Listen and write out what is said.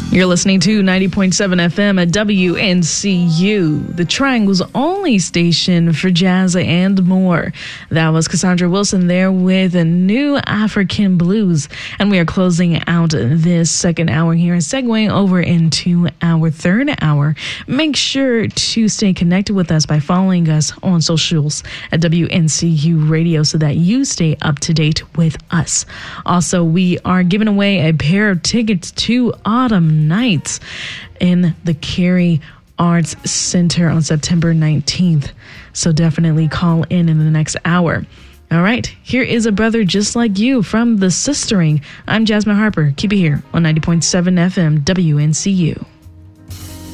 You're listening to 90.7 FM at WNCU, the Triangle's only station for jazz and more. That was Cassandra Wilson there with a New African Blues. And we are closing out this second hour here and segueing over into our third hour. Make sure to stay connected with us by following us on socials at WNCU Radio so that you stay up to date with us. Also, we are giving away a pair of tickets to Autumn Nights in the Cary Arts Center on September 19th. So definitely call in the next hour. All right, here is A Brother Just Like You from The Sistering. I'm Jasmine Harper. Keep it here on 90.7 FM WNCU.